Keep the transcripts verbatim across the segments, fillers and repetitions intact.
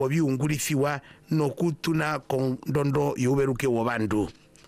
obiungulithiwa nokutuna kondondo yuberuke wobandu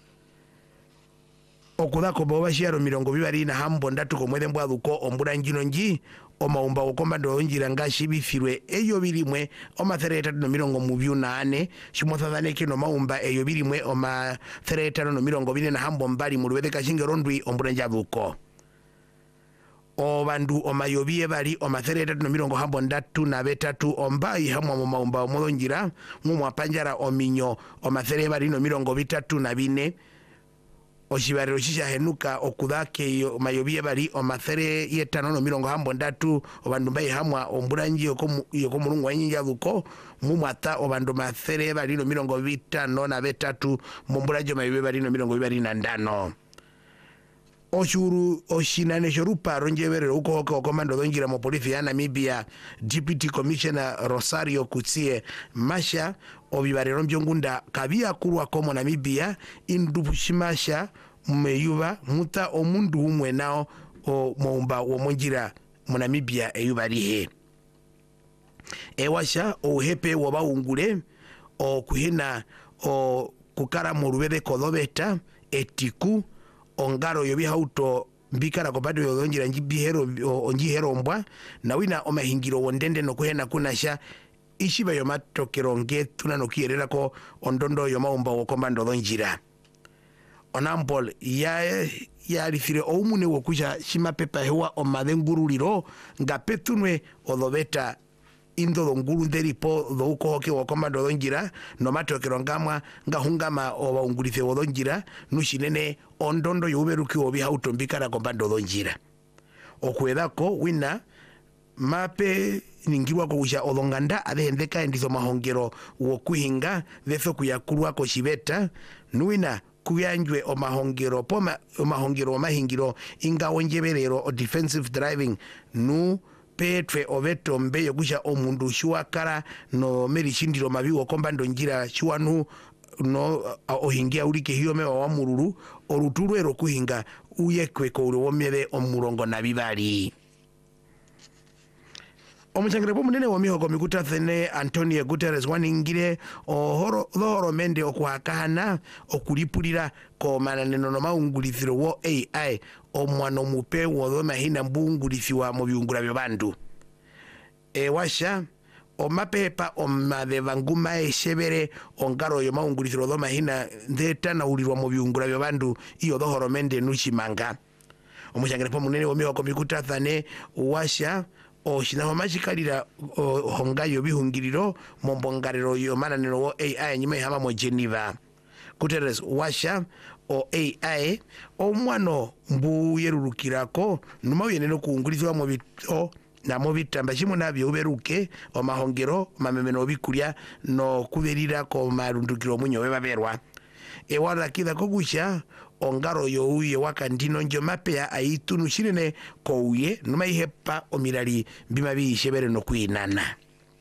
okudako boba shiaro mirongo bibari na hambo ndatu komwede mbwaduko ombura njino nji omaumba okombando onjira ngashi bifirwe eyo birimwe omathereta no mirongo mubyu na ane shimothathane kino maumba eyo birimwe omathereta no mirongo bine na hambo mbali mulubede kashinge rondwi ombura njaduko obandu omayobie bali omathereta no mirongo hambo ndatu na betatu ombai hamwa mu maumba omodonjira mu mwapanjara ominyo omathere bali no mirongo bitatu na bine oshibariro shisha henuka okudake yo mayobie bali omathere yetano no mirongo hambo ndatu obandu mbai hamwa omburanji yoko yoko mulungu wanyinja duko mu mwata obandu mathere bali no mirongo bitano na betatu mumburajo mayobie bali no mirongo bibari na ndano oshuru oshinane shorupa ronjebere uko hoke okomando donjira mo polisi ya Namibia Deputy Commissioner Rosario Kutsie Masha obibarero mbyongunda kabia kurwa komo Namibia indushimasha mmeyuba muta omundu umwe nao o momba wo monjira mu Namibia eyubarihe ewasha ohepe wobaungule o kuhina o kukara mu rubede kodobeta etiku ongaro yobi hauto mbikara kopado yonjira njibihero onjihero mbwa na wina omahingiro wondende no kuhena kunasha ishiba yomatokero nge tuna no kierera ko ondondo yomaumba wokomando donjira onampol ya ya rifire omune wokusha shima pepa hewa omadenguruliro ngapetunwe odobeta indo donguru nderipo do uko hoke wokomando donjira no matokero ngamwa ngahungama obaungulithe wodonjira nushinene ondondo yuberuki obi hautombikara kombando donjira okwedako wina mape ningirwa ko usha odonganda adehendeka endizo mahongero wokuhinga defo kuyakurwa ko shibeta nuina kuyanjwe omahongero poma omahongero omahingiro inga wonjeberero o defensive driving nu petwe obeto mbeyo kusha omundu shuakara no merishindiro mabiwo kombando njira shuanu no ohingia ulike hiyo mewa wa mururu oruturu ero kuhinga uyekwe ko uwomere omurongo na bibali omuchangire po munene womiho komikuta thene Antonio Guterres waningire ohoro dhoro mende okuhakana okulipulira ko mananeno no maungulithiro wo A I omwano mupe wo mahina mbungulithiwa mu byungura byobandu e washa omapepa omadevanguma eshebere ongaro yo maungulithiro do mahina ndeta na ulirwa mu byungura byobandu iyo dhoro mende nushimanga omuchangire po munene womiho komikuta thane washa o shinaho machikalira hongayo bihungiriro mombongarero yo mananero wo A I nyime hama mo Geneva Guterres washa o A I omwano mbu yerurukirako numa yeneno kuungulizwa mu bito na mu bitamba shimo nabyo uberuke o mahongero mamemeno bikulya no kuberira ko marundukiro munyo webaberwa e wala kida kogusha ongaro yo uye wakandino njo mapea aitunu shirene ko uye numa ihepa omirali bimabi ishebere no kuinana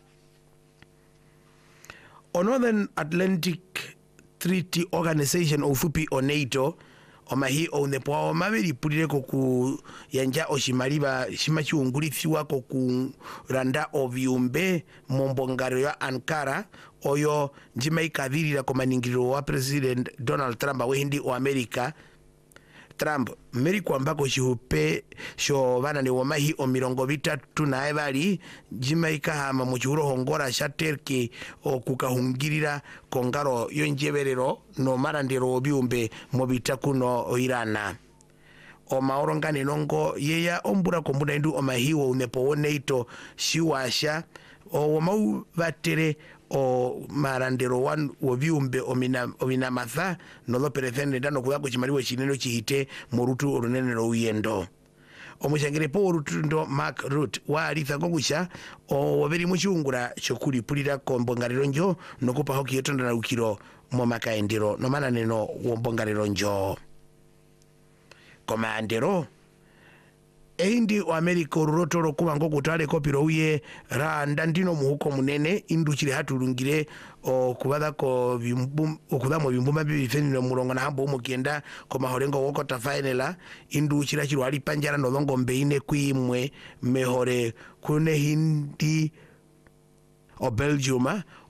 o Northern Atlantic Treaty Organization ofupi o NATO omahi onepo omabiri pulire ko ku yanja oshimaliba shimachi ungulithiwa ko ku randa ovyumbe mombongaro ya Ankara oyo njima ikadhirira ko maningiro wa President Donald Trump wehindi o America Trump meri kwambako shihupe sho bana ni womahi o mirongo bitatu na ebali njima ikahama mu churo hongora shaterki o kukahungirira kongaro yonjeberero no marandero obyumbe mu bitakuno oirana o maorongane nongo yeya ombura kombuna indu omahiwo unepo woneito shiwasha o mau batere o marandero wan wobyumbe omina omina matha no lo perethene ndano kuyako chimaliwe chineno chihite morutu orunene ro uyendo omushangire po orutundo Mark Rutte walitha ngogusha o waberi muchungura chokuli pulira kombongariro njo nokupa hoki yetonda na ukiro mo makaendero no mananeno wombongariro njo komandero eindi o America rurotoro kuba ngo gutale kopiro uye randa ndino muhuko munene induchire hatulungire o kubada ko bimbum okudamo bimbuma bibifenino murongo na hambo umukenda ko mahorengo woko ta final induchira chiro ali panjara no longo mbeine kwimwe mehore kune hindi o Belgium